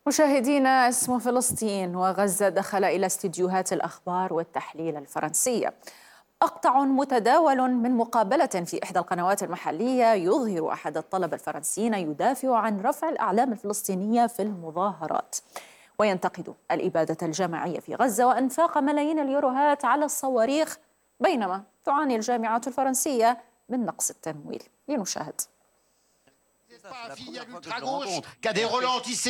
مشاهدينا، اسم فلسطين وغزة دخل إلى استديوهات الأخبار والتحليل الفرنسية. مقطع متداول من مقابلة في إحدى القنوات المحلية يظهر أحد الطلبة الفرنسيين يدافع عن رفع الأعلام الفلسطينية في المظاهرات، وينتقد الإبادة الجماعية في غزة وإنفاق ملايين اليوروهات على الصواريخ، بينما تعاني الجامعات الفرنسية من نقص التمويل. لنشاهد.